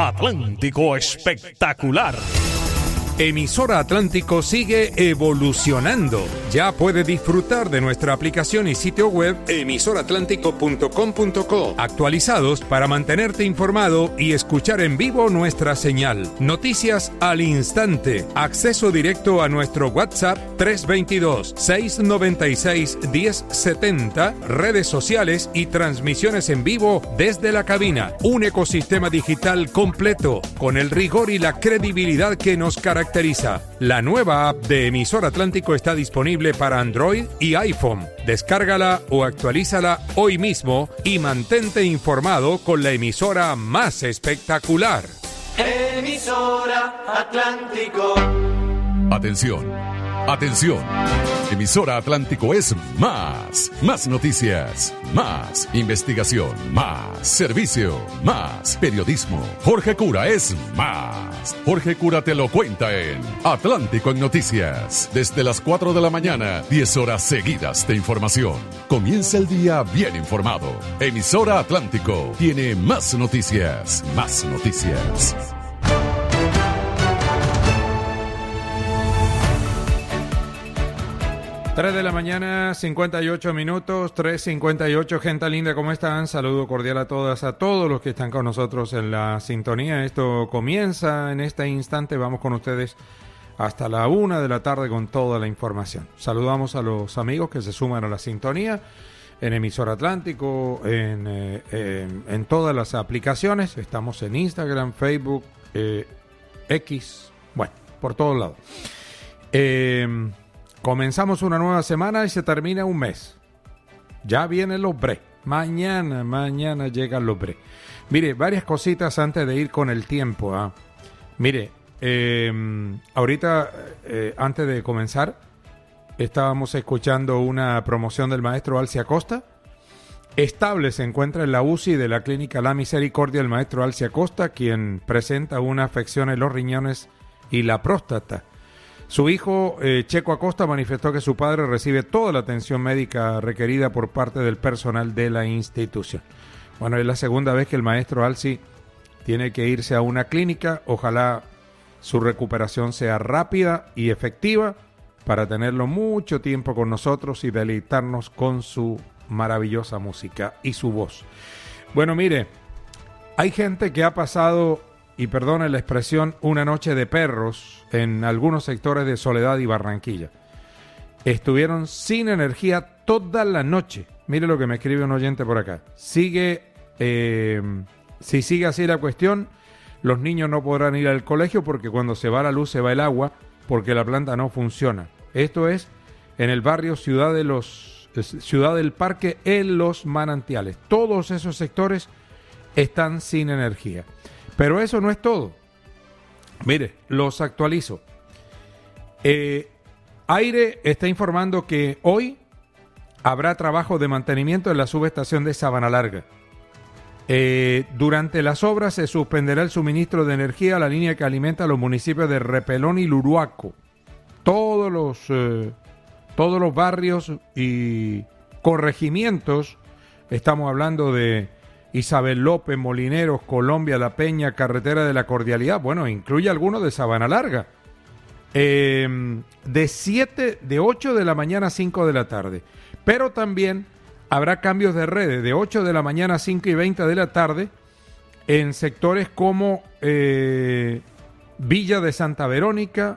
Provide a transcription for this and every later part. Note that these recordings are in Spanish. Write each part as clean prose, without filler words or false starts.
Atlántico Espectacular. Emisora Atlántico sigue evolucionando. Ya puede disfrutar de nuestra aplicación y sitio web emisoratlántico.com.co, actualizados para mantenerte informado y escuchar en vivo nuestra señal. Noticias al instante. Acceso directo a nuestro WhatsApp 322-696-1070, redes sociales y transmisiones en vivo desde la cabina. Un ecosistema digital completo con el rigor y la credibilidad que nos caracteriza. La nueva app de Emisora Atlántico está disponible para Android y iPhone. Descárgala o actualízala hoy mismo y mantente informado con la emisora más espectacular. Emisora Atlántico. Atención, atención. Emisora Atlántico es más noticias, más investigación, más servicio, más periodismo. Jorge Cura es más. Jorge Cura te lo cuenta en Atlántico en Noticias. Desde las 4 de la mañana, 10 horas seguidas de información. Comienza el día bien informado. Emisora Atlántico tiene más noticias, más noticias. 3 de la mañana, 58 minutos, 3:58. Gente linda, ¿cómo están? Saludo cordial a todas, a todos los que están con nosotros en la sintonía. Esto comienza en este instante. Vamos con ustedes hasta la 1 de la tarde con toda la información. Saludamos a los amigos que se suman a la sintonía en Emisora Atlántico, en todas las aplicaciones. Estamos en Instagram, Facebook, X, bueno, por todos lados. Comenzamos una nueva semana y se termina un mes. Ya vienen los breaks. Mañana llegan los breaks. Mire, varias cositas antes de ir con el tiempo. Mire, ahorita, antes de comenzar, estábamos escuchando una promoción del maestro Alci Acosta. Estable se encuentra en la UCI de la Clínica La Misericordia el maestro Alci Acosta, quien presenta una afección en los riñones y la próstata. Su hijo, Checo Acosta, manifestó que su padre recibe toda la atención médica requerida por parte del personal de la institución. Bueno, es la segunda vez que el maestro Alci tiene que irse a una clínica. Ojalá su recuperación sea rápida y efectiva para tenerlo mucho tiempo con nosotros y deleitarnos con su maravillosa música y su voz. Bueno, mire, hay gente que ha pasado, y perdone la expresión, una noche de perros en algunos sectores de Soledad y Barranquilla. Estuvieron sin energía toda la noche. Mire lo que me escribe un oyente por acá. Si sigue así la cuestión, los niños no podrán ir al colegio porque cuando se va la luz se va el agua porque la planta no funciona. Esto es en el barrio Ciudad del Parque, en Los Manantiales. Todos esos sectores están sin energía. Pero eso no es todo. Mire, los actualizo. Aire está informando que hoy habrá trabajo de mantenimiento en la subestación de Sabana Larga. Durante las obras se suspenderá el suministro de energía a la línea que alimenta a los municipios de Repelón y Luruaco. Todos los barrios y corregimientos, estamos hablando de Isabel López, Molineros, Colombia, La Peña, Carretera de la Cordialidad, bueno, incluye algunos de Sabana Larga, de 8 de la mañana a 5 de la tarde, pero también habrá cambios de redes de 8 de la mañana a 5:20 de la tarde en sectores como Villa de Santa Verónica.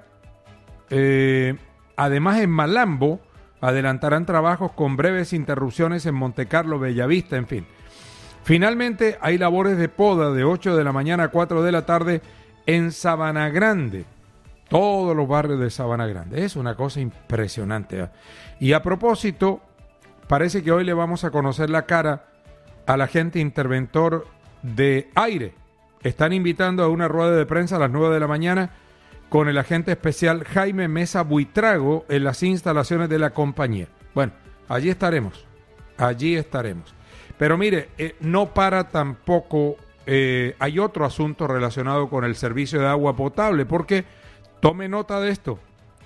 Además, en Malambo adelantarán trabajos con breves interrupciones en Montecarlo, Bellavista, en fin. Finalmente, hay labores de poda de 8 de la mañana a 4 de la tarde en Sabana Grande. Todos los barrios de Sabana Grande. Es una cosa impresionante. Y a propósito, parece que hoy le vamos a conocer la cara al agente interventor de Aire. Están invitando a una rueda de prensa a las 9 de la mañana con el agente especial Jaime Mesa Buitrago en las instalaciones de la compañía. Bueno, allí estaremos. Pero mire, no para tampoco, hay otro asunto relacionado con el servicio de agua potable, porque tome nota de esto.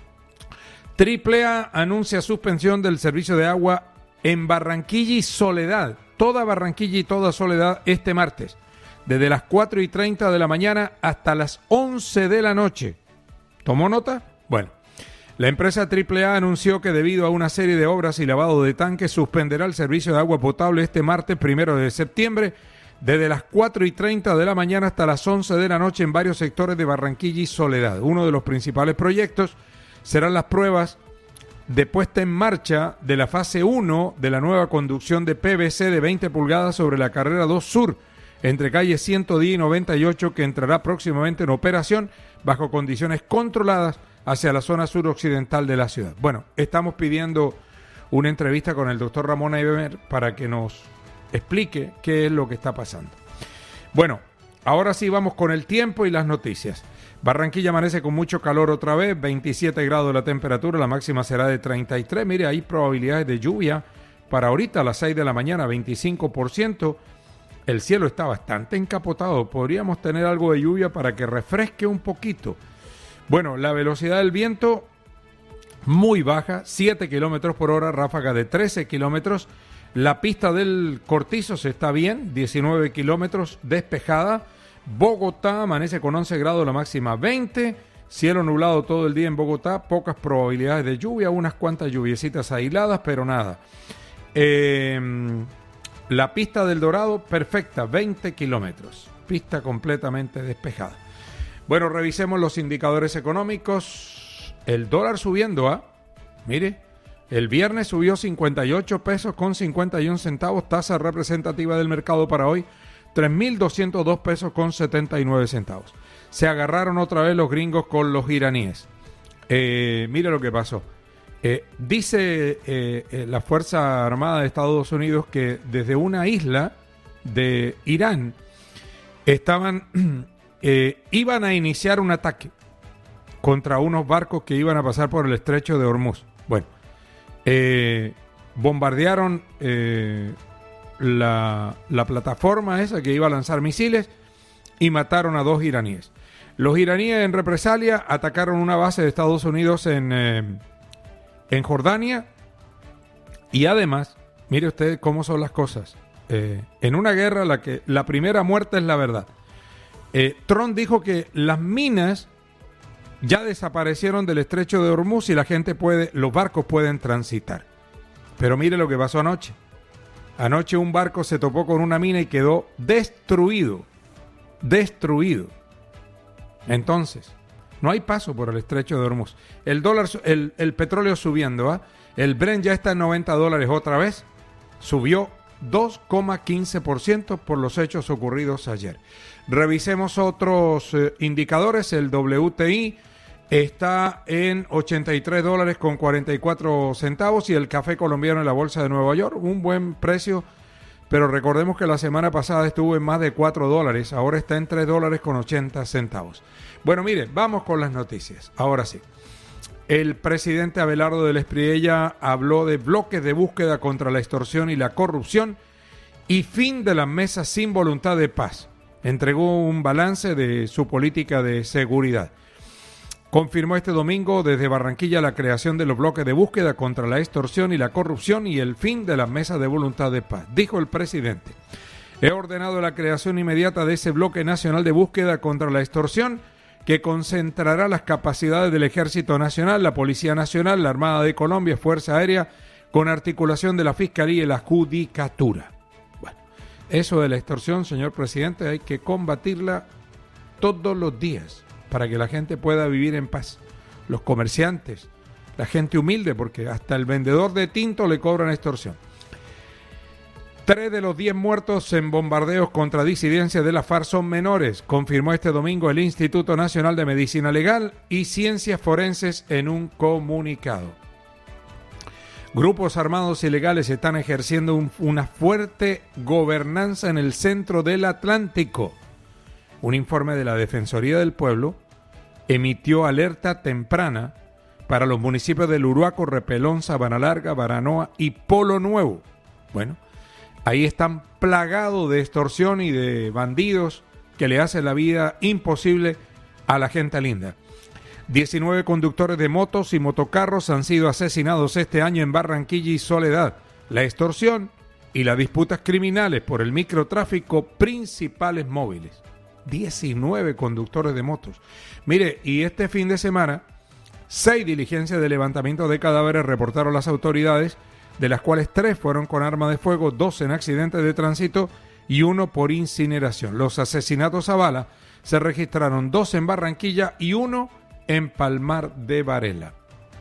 AAA anuncia suspensión del servicio de agua en Barranquilla y Soledad, toda Barranquilla y toda Soledad este martes, desde las 4:30 de la mañana hasta las 11 de la noche. ¿Tomó nota? Bueno, la empresa AAA anunció que debido a una serie de obras y lavado de tanques suspenderá el servicio de agua potable este martes 1 de septiembre desde las 4:30 de la mañana hasta las 11 de la noche en varios sectores de Barranquilla y Soledad. Uno de los principales proyectos serán las pruebas de puesta en marcha de la fase 1 de la nueva conducción de PVC de 20 pulgadas sobre la carrera 2 Sur, entre calles 110 y 98, que entrará próximamente en operación bajo condiciones controladas hacia la zona suroccidental de la ciudad. Bueno, estamos pidiendo una entrevista con el doctor Ramón Eiber para que nos explique qué es lo que está pasando. Bueno, ahora sí vamos con el tiempo y las noticias. Barranquilla amanece con mucho calor otra vez, 27 grados la temperatura, la máxima será de 33. Mire, hay probabilidades de lluvia para ahorita a las 6 de la mañana, 25%. El cielo está bastante encapotado, podríamos tener algo de lluvia para que refresque un poquito. Bueno, la velocidad del viento muy baja, 7 kilómetros por hora, ráfaga de 13 kilómetros. La pista del Cortizo se está bien, 19 kilómetros, despejada. Bogotá amanece con 11 grados, la máxima 20. Cielo nublado todo el día en Bogotá, pocas probabilidades de lluvia, unas cuantas lluviecitas aisladas, pero nada. La pista del Dorado, perfecta, 20 kilómetros. Pista completamente despejada. Bueno, revisemos los indicadores económicos. El dólar subiendo, mire, el viernes subió 58 pesos con 51 centavos, tasa representativa del mercado para hoy, 3.202 pesos con 79 centavos. Se agarraron otra vez los gringos con los iraníes. Mire lo que pasó. Dice la Fuerza Armada de Estados Unidos que desde una isla de Irán iban a iniciar un ataque contra unos barcos que iban a pasar por el estrecho de Hormuz. Bueno, bombardearon la plataforma esa que iba a lanzar misiles y mataron a 2 iraníes. Los iraníes en represalia atacaron una base de Estados Unidos en Jordania y además, mire usted cómo son las cosas. En una guerra la primera muerte es la verdad. Trump dijo que las minas ya desaparecieron del estrecho de Hormuz y los barcos pueden transitar. Pero mire lo que pasó anoche. Anoche un barco se topó con una mina y quedó destruido. Entonces, no hay paso por el estrecho de Hormuz. El petróleo subiendo, el Brent ya está en $90 otra vez. Subió 2,15% por los hechos ocurridos ayer. Revisemos otros indicadores. El WTI está en $83.44 y el café colombiano en la bolsa de Nueva York, un buen precio, pero recordemos que la semana pasada estuvo en más de $4, ahora está en $3.80. Bueno, mire, vamos con las noticias. Ahora sí, el presidente Abelardo del Espriella habló de bloques de búsqueda contra la extorsión y la corrupción y fin de las mesas sin voluntad de paz. Entregó un balance de su política de seguridad. Confirmó este domingo desde Barranquilla la creación de los bloques de búsqueda contra la extorsión y la corrupción y el fin de las mesas de voluntad de paz. Dijo el presidente: he ordenado la creación inmediata de ese bloque nacional de búsqueda contra la extorsión que concentrará las capacidades del Ejército Nacional, la Policía Nacional, la Armada de Colombia, Fuerza Aérea, con articulación de la Fiscalía y la Judicatura. Bueno, eso de la extorsión, señor presidente, hay que combatirla todos los días para que la gente pueda vivir en paz. Los comerciantes, la gente humilde, porque hasta el vendedor de tinto le cobran extorsión. 3 de los 10 muertos en bombardeos contra disidencias de la FARC son menores, confirmó este domingo el Instituto Nacional de Medicina Legal y Ciencias Forenses en un comunicado. Grupos armados ilegales están ejerciendo una fuerte gobernanza en el centro del Atlántico. Un informe de la Defensoría del Pueblo emitió alerta temprana para los municipios de Uruaco, Repelón, Sabana Larga, Baranoa y Polo Nuevo. Bueno, ahí están plagados de extorsión y de bandidos que le hacen la vida imposible a la gente linda. 19 conductores de motos y motocarros han sido asesinados este año en Barranquilla y Soledad. La extorsión y las disputas criminales por el microtráfico principales móviles. 19 conductores de motos. Mire, y este fin de semana, 6 diligencias de levantamiento de cadáveres reportaron las autoridades, de las cuales 3 fueron con arma de fuego, 2 en accidentes de tránsito y 1 por incineración. Los asesinatos a bala se registraron 2 en Barranquilla y 1 en Palmar de Varela.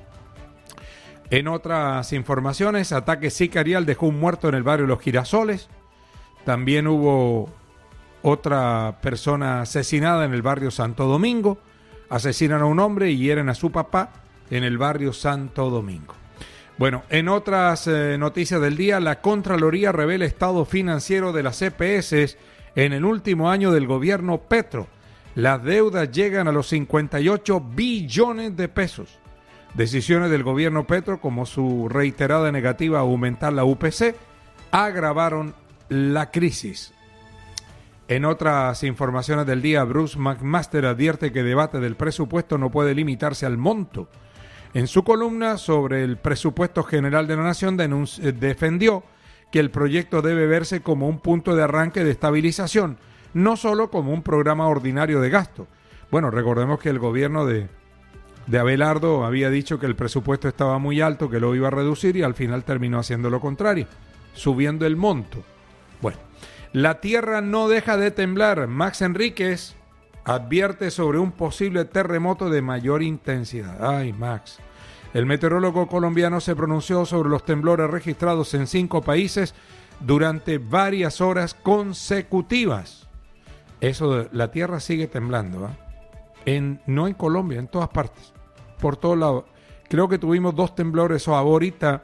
En otras informaciones, ataque sicarial dejó un muerto en el barrio Los Girasoles. También hubo otra persona asesinada en el barrio Santo Domingo. Asesinan a un hombre y hieren a su papá en el barrio Santo Domingo. Bueno, en otras noticias del día, la Contraloría revela estado financiero de las EPS en el último año del gobierno Petro. Las deudas llegan a los 58 billones de pesos. Decisiones del gobierno Petro, como su reiterada negativa a aumentar la UPC, agravaron la crisis. En otras informaciones del día, Bruce McMaster advierte que el debate del presupuesto no puede limitarse al monto. En su columna sobre el presupuesto general de la Nación defendió que el proyecto debe verse como un punto de arranque de estabilización, no solo como un programa ordinario de gasto. Bueno, recordemos que el gobierno de Abelardo había dicho que el presupuesto estaba muy alto, que lo iba a reducir y al final terminó haciendo lo contrario, subiendo el monto. Bueno, la tierra no deja de temblar. Max Enríquez advierte sobre un posible terremoto de mayor intensidad. Ay, Max. El meteorólogo colombiano se pronunció sobre los temblores registrados en 5 países durante varias horas consecutivas. Eso, la tierra sigue temblando, ¿eh? No en Colombia, en todas partes, por todos lados. Creo que tuvimos 2 temblores ahorita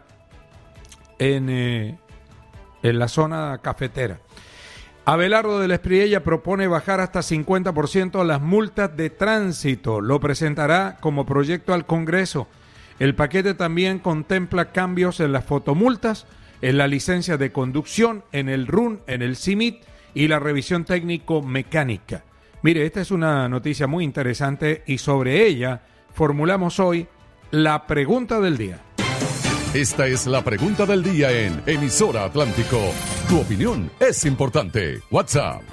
en la zona cafetera. Abelardo de la Espriella propone bajar hasta 50% las multas de tránsito. Lo presentará como proyecto al Congreso. El paquete también contempla cambios en las fotomultas, en la licencia de conducción, en el RUN, en el CIMIT y la revisión técnico-mecánica. Mire, esta es una noticia muy interesante y sobre ella formulamos hoy la pregunta del día. Esta es la pregunta del día en Emisora Atlántico. Tu opinión es importante. WhatsApp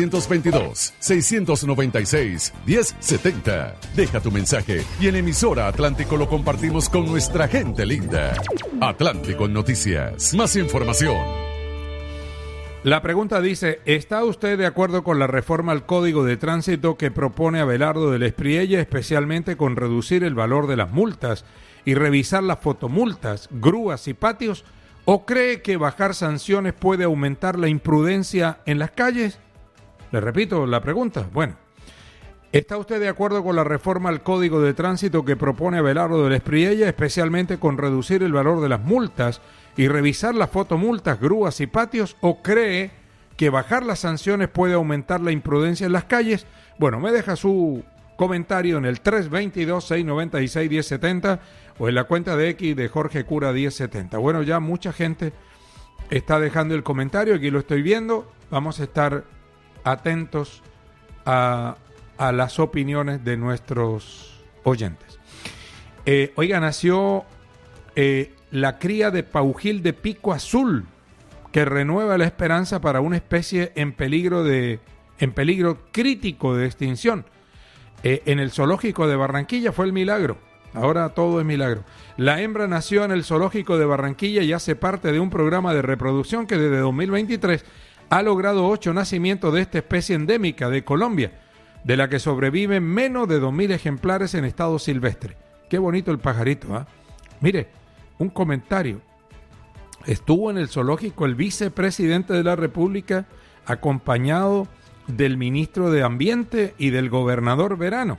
322-696-1070. Deja tu mensaje y en Emisora Atlántico lo compartimos con nuestra gente linda. Atlántico Noticias. Más información. La pregunta dice, ¿está usted de acuerdo con la reforma al Código de Tránsito que propone Abelardo de la Espriella, especialmente con reducir el valor de las multas y revisar las fotomultas, grúas y patios? ¿O cree que bajar sanciones puede aumentar la imprudencia en las calles? Le repito la pregunta. Bueno, ¿está usted de acuerdo con la reforma al Código de Tránsito que propone Abelardo de la Espriella, especialmente con reducir el valor de las multas y revisar las fotomultas, grúas y patios? ¿O cree que bajar las sanciones puede aumentar la imprudencia en las calles? Bueno, me deja su comentario en el 322-696-1070 o en la cuenta de X de Jorge Cura 1070. Bueno, ya mucha gente está dejando el comentario, aquí lo estoy viendo. Vamos a estar atentos a las opiniones de nuestros oyentes. Oiga, nació la cría de paujil de pico azul, que renueva la esperanza para una especie en peligro crítico de extinción. En el zoológico de Barranquilla fue el milagro. Ahora todo es milagro. La hembra nació en el zoológico de Barranquilla y hace parte de un programa de reproducción que desde 2023 ha logrado 8 nacimientos de esta especie endémica de Colombia, de la que sobreviven menos de 2.000 ejemplares en estado silvestre. Qué bonito el pajarito, ¿eh? Mire, un comentario. Estuvo en el zoológico el vicepresidente de la República acompañado del ministro de Ambiente y del gobernador Verano.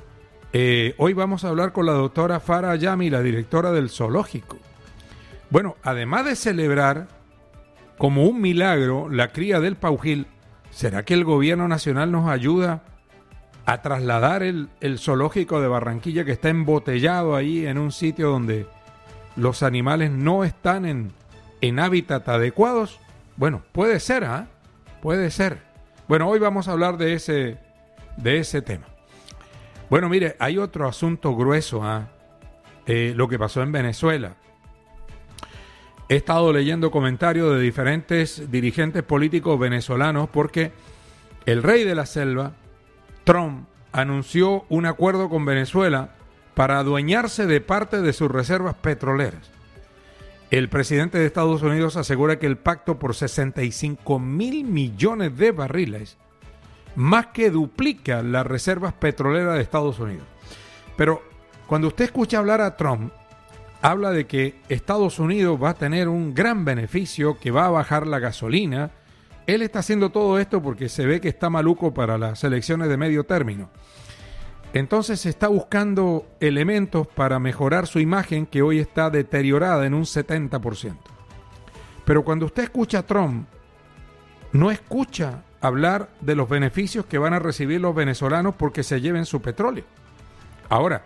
Hoy vamos a hablar con la doctora Farah Yami, la directora del zoológico. Bueno, además de celebrar como un milagro la cría del paujil, ¿será que el gobierno nacional nos ayuda a trasladar el zoológico de Barranquilla, que está embotellado ahí en un sitio donde los animales no están en hábitat adecuados? Bueno, puede ser, ¿ah? Puede ser. Bueno, hoy vamos a hablar de ese tema. Bueno, mire, hay otro asunto grueso, lo que pasó en Venezuela. he estado leyendo comentarios de diferentes dirigentes políticos venezolanos porque el rey de la selva, Trump, anunció un acuerdo con Venezuela para adueñarse de parte de sus reservas petroleras. El presidente de Estados Unidos asegura que el pacto por 65.000 millones de barriles más que duplica las reservas petroleras de Estados Unidos. Pero cuando usted escucha hablar a Trump, habla de que Estados Unidos va a tener un gran beneficio, que va a bajar la gasolina. Él está haciendo todo esto porque se ve que está maluco para las elecciones de medio término. Entonces se está buscando elementos para mejorar su imagen, que hoy está deteriorada en un 70%. Pero cuando usted escucha a Trump, no escucha hablar de los beneficios que van a recibir los venezolanos porque se lleven su petróleo. Ahora,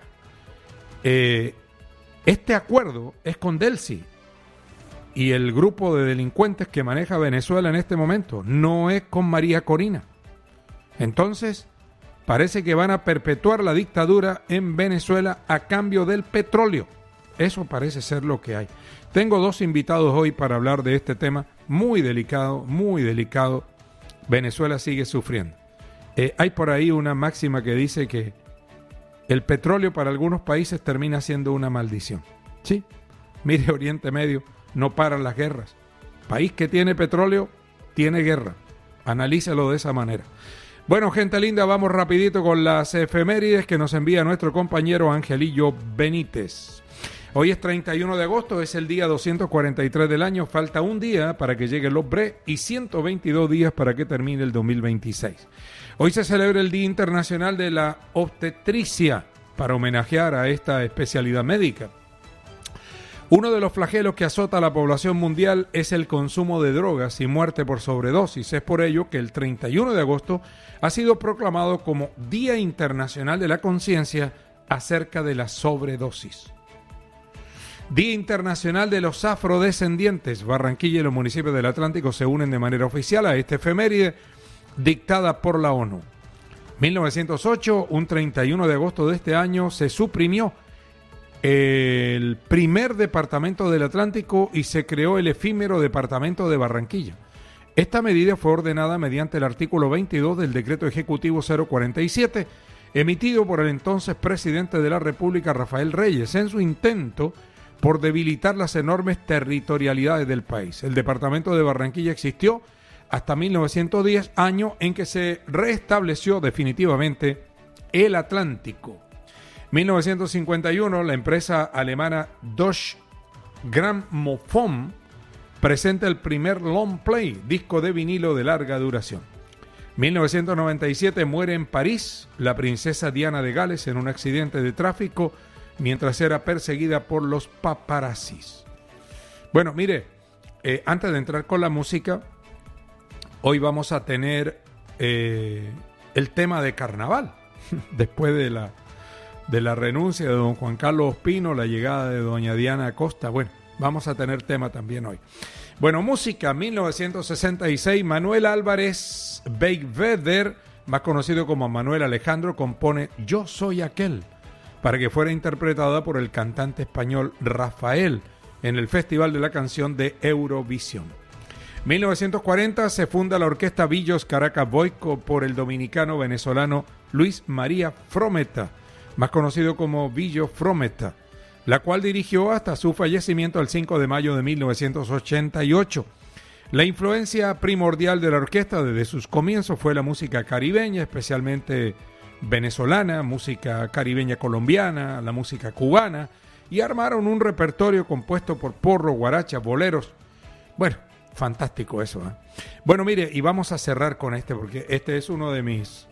este acuerdo es con Delcy y el grupo de delincuentes que maneja Venezuela en este momento, no es con María Corina. Entonces, parece que van a perpetuar la dictadura en Venezuela a cambio del petróleo. Eso parece ser lo que hay. Tengo dos invitados hoy para hablar de este tema muy delicado, muy delicado. Venezuela sigue sufriendo. Hay por ahí una máxima que dice que el petróleo para algunos países termina siendo una maldición. Sí, mire Oriente Medio, no paran las guerras. País que tiene petróleo, tiene guerra. Analícelo de esa manera. Bueno, gente linda, vamos rapidito con las efemérides que nos envía nuestro compañero Angelillo Benítez. Hoy es 31 de agosto, es el día 243 del año. Falta un día para que llegue el Obré y 122 días para que termine el 2026. Hoy se celebra el Día Internacional de la Obstetricia para homenajear a esta especialidad médica. Uno de los flagelos que azota a la población mundial es el consumo de drogas y muerte por sobredosis. Es por ello que el 31 de agosto ha sido proclamado como Día Internacional de la Conciencia acerca de la sobredosis. Día Internacional de los Afrodescendientes. Barranquilla y los municipios del Atlántico se unen de manera oficial a esta efeméride dictada por la ONU. 1908, un 31 de agosto de este año, se suprimió el primer departamento del Atlántico y se creó el efímero departamento de Barranquilla. Esta medida fue ordenada mediante el artículo 22 del decreto ejecutivo 047, emitido por el entonces presidente de la República, Rafael Reyes, en su intento por debilitar las enormes territorialidades del país. El departamento de Barranquilla existió hasta 1910, año en que se restableció definitivamente el Atlántico. 1951, la empresa alemana Deutsche Grammophon presenta el primer long play, disco de vinilo de larga duración. 1997, muere en París la princesa Diana de Gales en un accidente de tráfico mientras era perseguida por los paparazzis. Bueno, mire, antes de entrar con la música, hoy vamos a tener el tema de carnaval, después de la renuncia de don Juan Carlos Ospino, la llegada de doña Diana Acosta. Bueno, vamos a tener tema también hoy. Bueno, música, 1966, Manuel Álvarez Beigbeder, más conocido como Manuel Alejandro, compone Yo Soy Aquel, para que fuera interpretada por el cantante español Rafael en el Festival de la Canción de Eurovisión. 1940 se funda la orquesta Villos Caracas Boyco por el dominicano venezolano Luis María Frometa, más conocido como Villo Frometa, la cual dirigió hasta su fallecimiento el 5 de mayo de 1988. La influencia primordial de la orquesta desde sus comienzos fue la música caribeña, especialmente venezolana, música caribeña colombiana, la música cubana, y armaron un repertorio compuesto por porro, guarachas, boleros. Bueno, fantástico eso, ¿eh? Bueno, mire, y vamos a cerrar con este, porque este es uno de mis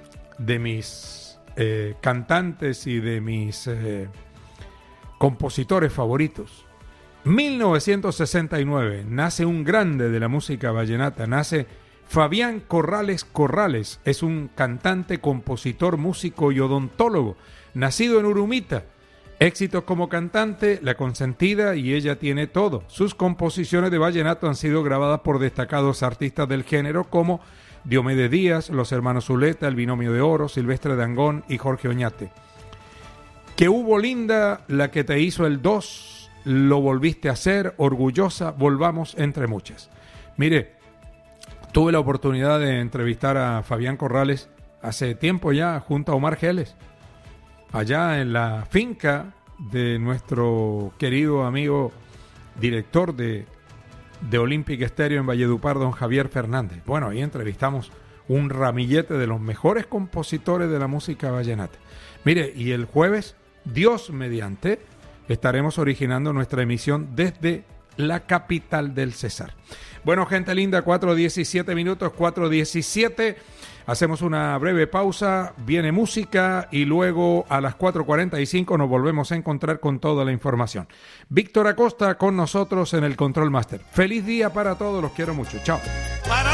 cantantes y de mis compositores favoritos. 1969, nace un grande de la música vallenata, nace Fabián Corrales Corrales. Es un cantante, compositor, músico y odontólogo, nacido en Urumita. Éxitos como cantante, La Consentida y Ella Tiene Todo. Sus composiciones de vallenato han sido grabadas por destacados artistas del género como Diomedes Díaz, los hermanos Zuleta, el Binomio de Oro, Silvestre Dangond y Jorge Oñate. Que hubo linda la que te hizo el 2, lo volviste a hacer, orgullosa, volvamos entre muchas. Mire, tuve la oportunidad de entrevistar a Fabián Corrales hace tiempo ya, junto a Omar Geles, allá en la finca de nuestro querido amigo director de Olympic Stereo en Valledupar, don Javier Fernández. Bueno, ahí entrevistamos un ramillete de los mejores compositores de la música vallenata. Mire, y el jueves, Dios mediante, estaremos originando nuestra emisión desde la capital del Cesar. Bueno, gente linda, 4:17 minutos, 4:17. Hacemos una breve pausa, viene música y luego a las 4:45 nos volvemos a encontrar con toda la información. Víctor Acosta con nosotros en el Control Master. Feliz día para todos, los quiero mucho. Chao.